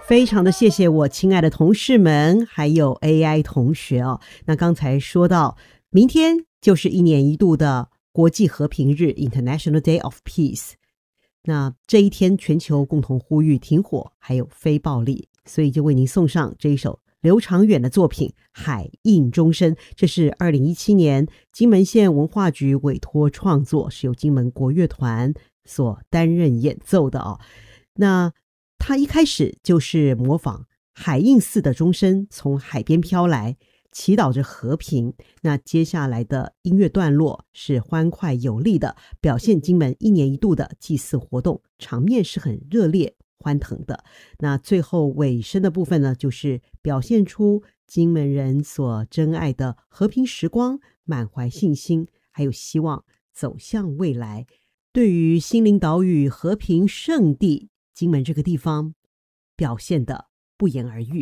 非常的谢谢我亲爱的同事们还有 AI 同学哦。那刚才说到明天就是1年1度的国际和平日 International Day of Peace， 那这一天全球共同呼吁停火还有非暴力，所以就为您送上这一首刘长远的作品《海印钟声》，这是2017年金门县文化局委托创作，是由金门国乐团所担任演奏的哦。那他一开始就是模仿海印寺的钟声从海边飘来，祈祷着和平。那接下来的音乐段落是欢快有力的，表现金门1年1度的祭祀活动，场面是很热烈欢腾的。那最后尾声的部分呢，就是表现出金门人所珍爱的和平时光，满怀信心还有希望走向未来。对于心灵岛屿和平圣地金门这个地方表现的不言而喻。